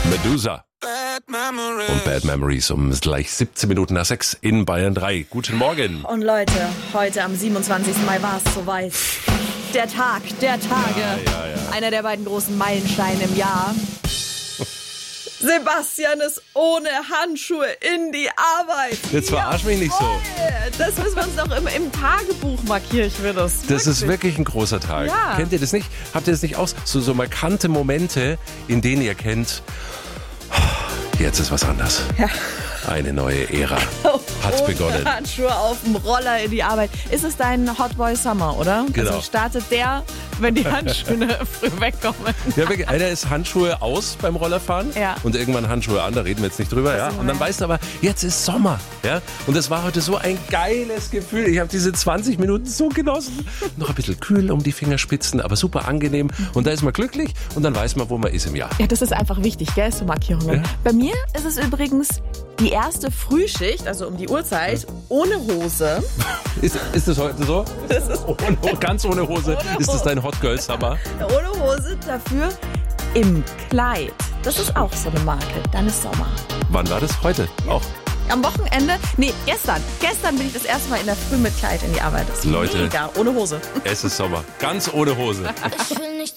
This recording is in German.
Medusa. Und Bad Memories um gleich 17 Minuten nach 6 in Bayern 3. Guten Morgen. Und Leute, heute am 27. Mai war es soweit. Der Tag der Tage. Ja. Einer der beiden großen Meilensteine im Jahr. Sebastian ist ohne Handschuhe in die Arbeit. Jetzt verarsch mich nicht so. Das müssen wir uns noch im Tagebuch markieren. Ich will das. Das ist wirklich ein großer Tag. Ja. Kennt ihr das nicht? Habt ihr das nicht aus? So markante Momente, in denen ihr kennt, jetzt ist was anders. Ja. Eine neue Ära hat Ohne begonnen. Handschuhe auf dem Roller in die Arbeit. Ist es dein Hot Boy Summer, oder? Genau. Also startet der, wenn die Handschuhe früh wegkommen. Ja, wirklich, einer ist Handschuhe aus beim Rollerfahren Ja. und irgendwann Handschuhe an, da reden wir jetzt nicht drüber. Ja? Und dann weißt du aber, jetzt ist Sommer. Ja? Und das war heute so ein geiles Gefühl. Ich habe diese 20 Minuten so genossen. Noch ein bisschen kühl um die Fingerspitzen, aber super angenehm. Und da ist man glücklich und dann weiß man, wo man ist im Jahr. Ja, das ist einfach wichtig, gell, so Markierungen. Ja. Bei mir ist es übrigens die erste Frühschicht, also um die Uhrzeit, ohne Hose. Ist das heute so? Das ist Ganz ohne Hose. Ohne Ist das Hose. dein Hot Girl Summer? ohne Hose, dafür im Kleid. Das ist auch so eine Marke. Dann ist Sommer. Wann war das? Heute? Auch? Am Wochenende, gestern. Gestern bin ich das erste Mal in der Früh mit Kleid in die Arbeit. Das ist Leute. mega, ohne Hose. Es ist Sommer. Ganz ohne Hose. Ich will nicht